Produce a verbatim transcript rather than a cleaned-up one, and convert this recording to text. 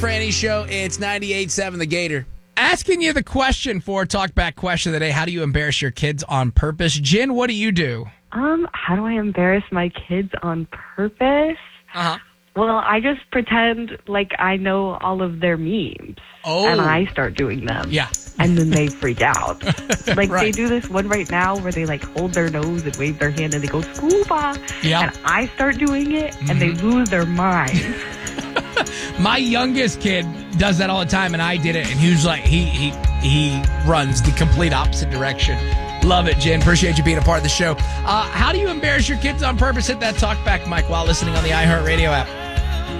Franny Show. It's ninety-eight point seven The Gator. Asking you the question for Talkback Question of the Day. How do you embarrass your kids on purpose? Jen, what do you do? Um, how do I embarrass my kids on purpose? Uh-huh. Well, I just pretend like I know all of their memes. Oh. And I start doing them. Yeah. And then they freak out. Like, Right. they do this one right now where they, like, hold their nose and wave their hand and they go, scuba. Yeah. And I start doing it, and they lose their mind. My youngest kid does that all the time, and I did it, and he was like, he he he runs the complete opposite direction. Love it, Jen. Appreciate you being a part of the show. Uh, how do you embarrass your kids on purpose? Hit that talkback mic while listening on the iHeartRadio app.